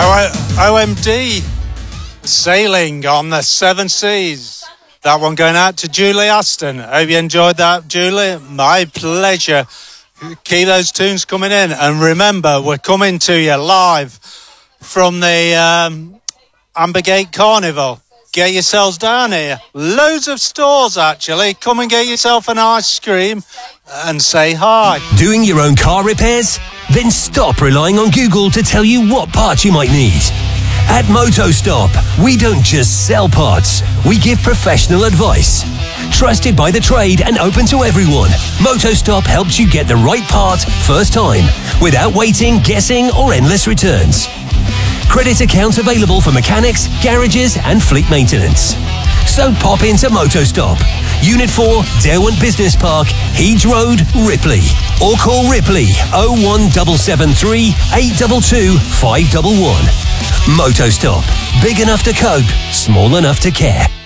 OMD sailing on the seven seas. That one going out to Julie Aston. Hope you enjoyed that, Julie. My pleasure. Keep those tunes coming in. And remember, we're coming to you live from the Ambergate Carnival. Get yourselves down here. Loads of stores, actually. Come and get yourself an ice cream and say hi. Doing your own car repairs? Then stop relying on Google to tell you what parts you might need. At MotoStop, we don't just sell parts, we give professional advice. Trusted by the trade and open to everyone, MotoStop helps you get the right part first time, without waiting, guessing or endless returns. Credit accounts available for mechanics, garages and fleet maintenance. So pop into MotoStop, Unit 4, Derwent Business Park, Heeds Road, Ripley. Or call Ripley 01773 822 511. MotoStop. Big enough to cope, small enough to care.